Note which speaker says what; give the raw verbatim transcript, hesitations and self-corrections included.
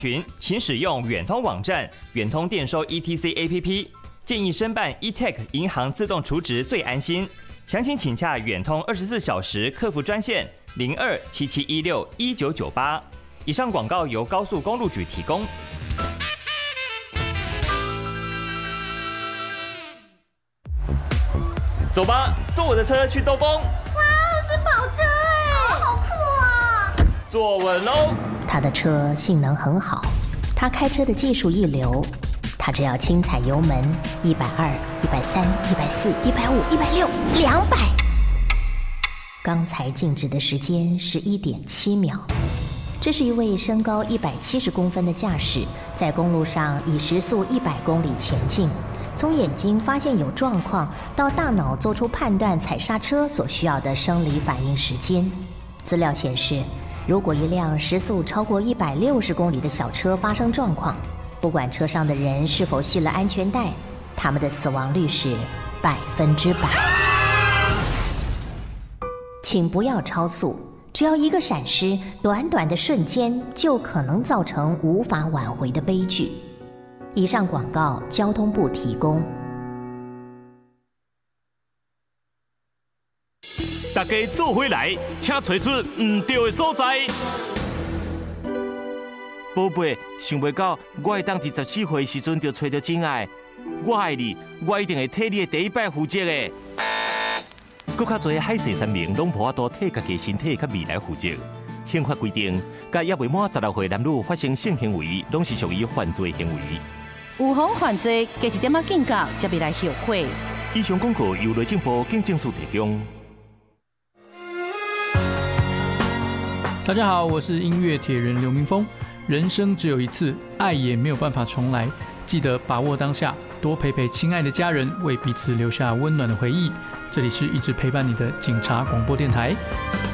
Speaker 1: 群，请使用远通网站、远通电收 E T C A P P， 建议申办 eTech 银行自动储值最安心。详情请洽远通二十四小时客服专线零二七七一六一九九八。以上广告由高速公路局提供。走吧，坐我的车去兜风。
Speaker 2: 哇，是跑车哎，好酷啊！
Speaker 1: 坐稳喽。
Speaker 3: 他的车性能很好，他开车的技术一流，他只要轻踩油门，一百二、一百三、一百四、一百五、一百六、两百。刚才静止的时间是一点七秒。这是一位身高一百七十公分的驾驶，在公路上以时速一百公里前进。从眼睛发现有状况，到大脑做出判断踩刹车所需要的生理反应时间。资料显示，如果一辆时速超过一百六十公里的小车发生状况，不管车上的人是否系了安全带，他们的死亡率是百分之百。请不要超速，只要一个闪失，短短的瞬间就可能造成无法挽回的悲剧。以上广告，交通部提供。
Speaker 4: 大家做回来，请找出唔对的所在。宝贝，想袂到我会当伫十四岁时阵就找到真爱。我爱你，我一定会替你的第一摆负责的。搁较侪海誓山盟，拢无法度替家己身体甲未来负责。刑法规定，甲也未满十六岁男女发生性行为，拢是属于犯罪行为。
Speaker 5: 有妨犯罪，加一点仔警觉，才未来后悔。
Speaker 4: 以上广告由内政部警政署提供。
Speaker 6: 大家好，我是音乐铁人刘明峰。人生只有一次，爱也没有办法重来，记得把握当下，多陪陪亲爱的家人，为彼此留下温暖的回忆。这里是一直陪伴你的警察广播电台。